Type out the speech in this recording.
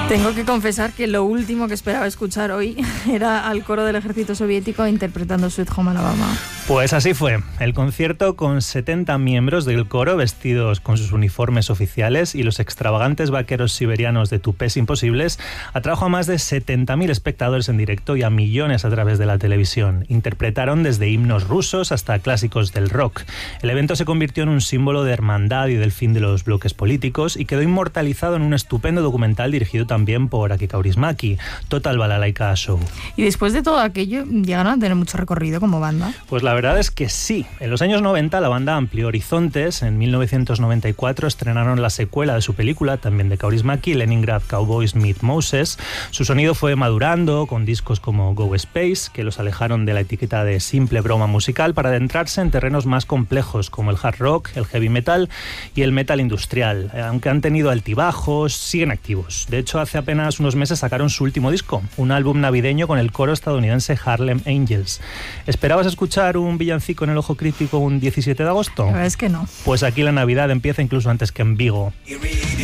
Tengo que confesar que lo último que esperaba escuchar hoy era al coro del ejército soviético interpretando Sweet Home Alabama. Pues así fue. El concierto, con 70 miembros del coro vestidos con sus uniformes oficiales y los extravagantes vaqueros siberianos de tupés imposibles, atrajo a más de 70.000 espectadores en directo y a millones a través de la televisión. Interpretaron desde himnos rusos hasta clásicos del rock. El evento se convirtió en un símbolo de hermandad y del fin de los bloques políticos y quedó inmortalizado en un estupendo documental dirigido también por Aki Kaurismäki, Total Balalaika Show. Y después de todo aquello, ¿llegaron a tener mucho recorrido como banda? Pues la verdad es que sí. En los años 90 la banda amplió horizontes. En 1994 estrenaron la secuela de su película, también de Kaurismäki, Leningrad Cowboys Meet Moses. Su sonido fue madurando con discos como Go Space, que los alejaron de la etiqueta de simple broma musical para adentrarse en terrenos más complejos como el hard rock, el heavy metal y el metal industrial. Aunque han tenido altibajos, siguen activos. De hecho, hace apenas unos meses sacaron su último disco, un álbum navideño con el coro estadounidense Harlem Angels. ¿Esperabas escuchar un villancico en El Ojo Crítico un 17 de agosto? La verdad es que no. Pues aquí la Navidad empieza incluso antes que en Vigo.